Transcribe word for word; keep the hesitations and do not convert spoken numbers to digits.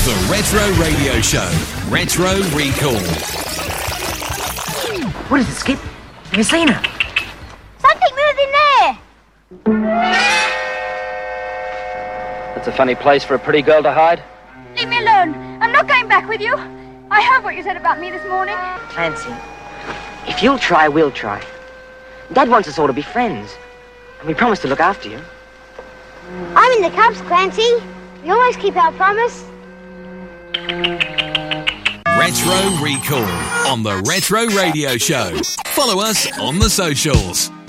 The Retro Radio Show. Retro Recall. What is it, Skip? Have you seen her? Something moved in there. That's a funny place for a pretty girl to hide. Leave me alone. I'm not going back with you. I heard what you said about me this morning. Clancy, if you'll try, we'll try. Dad wants us all to be friends. And we promise to look after you. I'm in the Cubs, Clancy. We always keep our promise. Retro Recall on the Retro Radio Show. Follow us on the socials.